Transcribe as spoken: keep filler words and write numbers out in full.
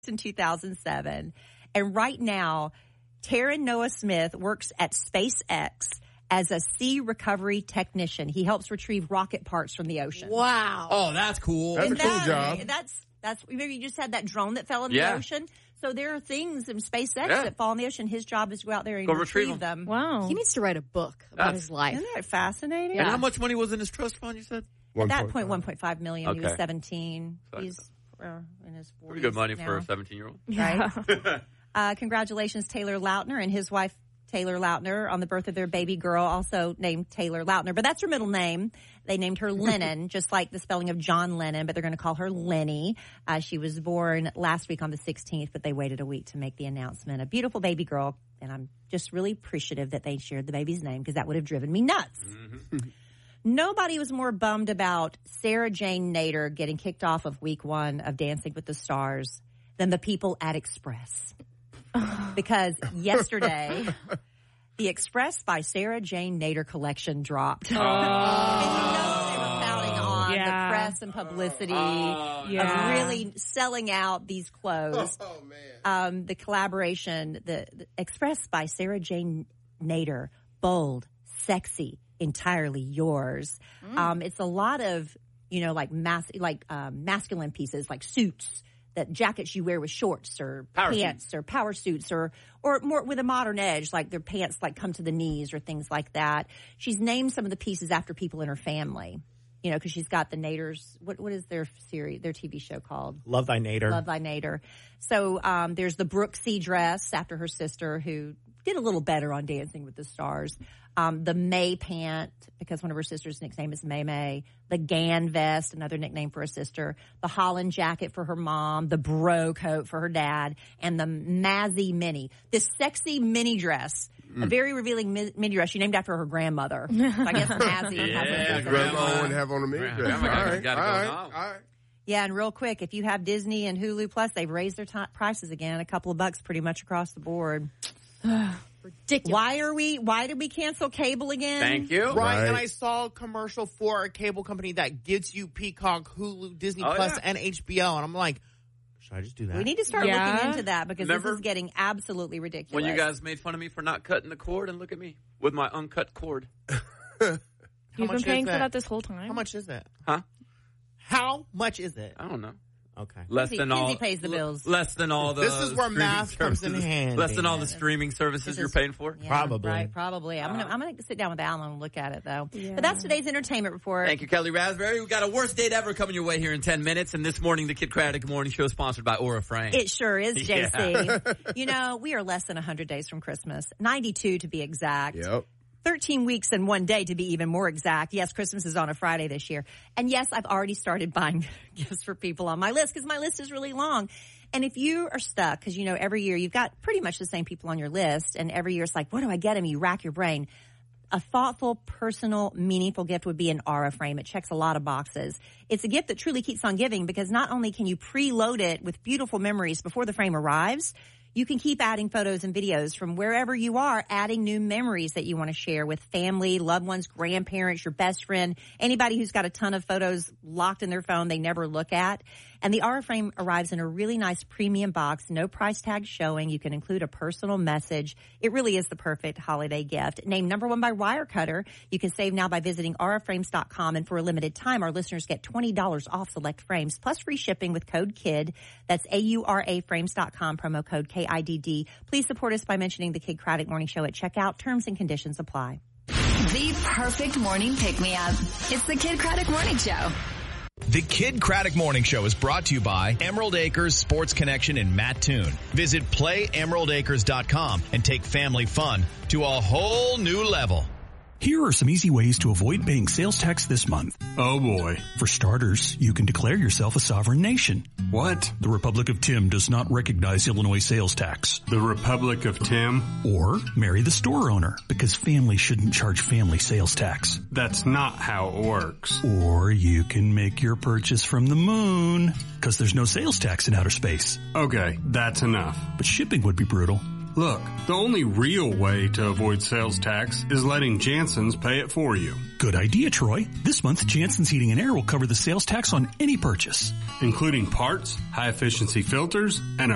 in two thousand seven. And right now, Taryn Noah Smith works at SpaceX as a sea recovery technician. He helps retrieve rocket parts from the ocean. Wow. Oh, that's cool. That's And a cool that- job. That's, that's, maybe you just had that drone that fell in Yeah. the ocean. So there are things in SpaceX Yeah. that fall in the ocean. His job is to go out there and Go retrieve, retrieve them. Wow. He needs to write a book about That's- his life. Isn't that fascinating? And how much money was in his trust fund, you said? At that point, one point five million. He was Okay. seventeen. So- He's uh, in his forties. Pretty good money now, for a seventeen-year-old. right? uh, congratulations, Taylor Lautner and his wife, Taylor Lautner, on the birth of their baby girl, also named Taylor Lautner. But that's her middle name. They named her Lennon, just like the spelling of John Lennon, but they're going to call her Lenny. Uh, she was born last week on the sixteenth, but they waited a week to make the announcement. A beautiful baby girl, and I'm just really appreciative that they shared the baby's name because that would have driven me nuts. Mm-hmm. Nobody was more bummed about Sarah Jane Nader getting kicked off of week one of Dancing with the Stars than the people at Express. Because yesterday, the Express by Sarah Jane Nader collection dropped. Oh. And you know they were counting on Yeah. the press and publicity Oh, of yeah. really selling out these clothes. Oh, man. Um, the collaboration, the, the Express by Sarah Jane Nader, bold, sexy, entirely yours. Mm. Um, it's a lot of, you know, like mass, like um, masculine pieces, like suits, that jackets you wear with shorts or Power pants suits. or power suits or or more with a modern edge, like their pants like come to the knees or things like that. She's named some of the pieces after people in her family. You know, because she's got the Naders. What what is their series, their T V show called? Love Thy Nader. Love Thy Nader. So um, there's the Brooksy dress after her sister, who did a little better on Dancing with the Stars. Um, the May pant, because one of her sister's nickname is May May. The Gan vest, another nickname for her sister. The Holland jacket for her mom. The Bro coat for her dad. And the Mazzy mini. This sexy mini dress. Mm. A very revealing mi- mini dress she named after her grandmother. So I guess Mazzy Yeah, has a Grandma wouldn't have on a mini Grandma dress. All got- right, gotta all go right, now. all right. Yeah, and real quick, if you have Disney and Hulu Plus, they've raised their t- prices again, a couple of bucks pretty much across the board. Ridiculous. Why are we, why did we cancel cable again? Thank you. Right, Right. and I saw a commercial for a cable company that gives you Peacock, Hulu, Disney Oh, Plus, yeah. and H B O, and I'm like, should I just do that? We need to start Yeah. looking into that because Remember this is getting absolutely ridiculous. When you guys made fun of me for not cutting the cord, and look at me with my uncut cord. You've much been is paying for that? that this whole time? How much is it? Huh? How much is it? I don't know. Okay. Less Kinsey- than all. Kinsey pays the bills. l- Less than all the. This is where streaming math comes in services. handy. Less than all the streaming services This you're is- paying for. Yeah, Probably. Right, probably. I'm Uh, gonna, I'm gonna sit down with Alan and look at it though. Yeah. But that's today's entertainment report. Thank you, Kelly Raspberry. We've got a worst date ever coming your way here in ten minutes. And this morning, the Kid Craddock Morning Show is sponsored by Aura Frame. It sure is, J C. Yeah. You know, we are less than one hundred days from Christmas. ninety-two to be exact. Yep. thirteen weeks and one day to be even more exact. Yes, Christmas is on a Friday this year. And yes, I've already started buying gifts for people on my list because my list is really long. And if you are stuck, because you know every year you've got pretty much the same people on your list, and every year it's like, what do I get them? You rack your brain. A thoughtful, personal, meaningful gift would be an Aura Frame. It checks a lot of boxes. It's a gift that truly keeps on giving because not only can you preload it with beautiful memories before the frame arrives, you can keep adding photos and videos from wherever you are, adding new memories that you want to share with family, loved ones, grandparents, your best friend, anybody who's got a ton of photos locked in their phone they never look at. And the Aura Frame arrives in a really nice premium box, no price tag showing. You can include a personal message. It really is the perfect holiday gift. Named number one by Wirecutter. You can save now by visiting aura frames dot com. And for a limited time, our listeners get twenty dollars off select frames plus free shipping with code KID. That's A U R A frames dot com, promo code K I D D. Please support us by mentioning the Kid Craddock Morning Show at checkout. Terms and conditions apply. The perfect morning pick-me-up. It's the Kid Craddock Morning Show. The Kid Craddock Morning Show is brought to you by Emerald Acres Sports Connection in Mattoon. Visit play emerald acres dot com and take family fun to a whole new level. Here are some easy ways to avoid paying sales tax this month. Oh boy. For starters, you can declare yourself a sovereign nation. What? The Republic of Tim does not recognize Illinois sales tax. The Republic of Tim? Or marry the store owner, because family shouldn't charge family sales tax. That's not how it works. Or you can make your purchase from the moon, because there's no sales tax in outer space. Okay, that's enough. But shipping would be brutal. Look, the only real way to avoid sales tax is letting Jansen's pay it for you. Good idea, Troy. This month, Jansen's Heating and Air will cover the sales tax on any purchase, including parts, high-efficiency filters, and a